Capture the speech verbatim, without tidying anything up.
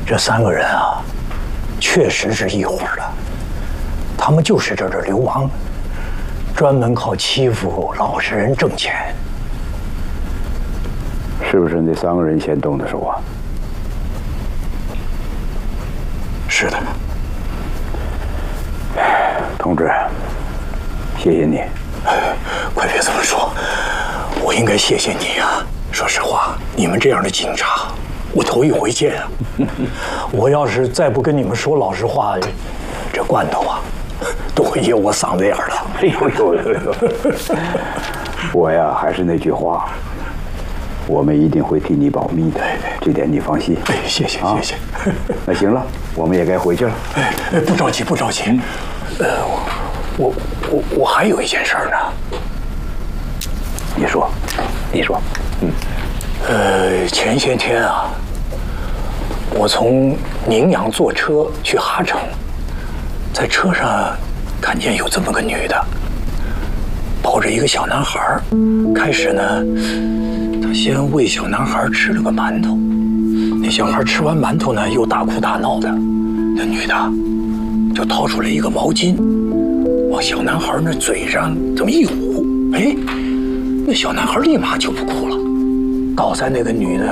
这三个人啊，确实是一伙的，他们就是这这流氓，专门靠欺负老实人挣钱。 是不是那三个人先动的手啊？ 是的。 同志，谢谢你。 哎，快别这么说，我应该谢谢你啊！说实话，你们这样的警察，我头一回见啊。我要是再不跟你们说老实话，这罐头啊，都会噎我嗓子眼了。 哎呦呦呦呦！我呀，还是那句话，我们一定会替你保密的，这点你放心。 哎，谢谢谢谢。 那行了，我们也该回去了。 哎哎，不着急不着急。呃，我我我还有一件事呢。 你说，你说。 嗯。呃，前些天啊，我从宁阳坐车去哈城，在车上看见有这么个女的，抱着一个小男孩。开始呢，她先喂小男孩吃了个馒头，那小孩吃完馒头呢，又大哭大闹的，那女的就掏出来一个毛巾，往小男孩那嘴上这么一捂，哎，那小男孩立马就不哭了，倒在那个女的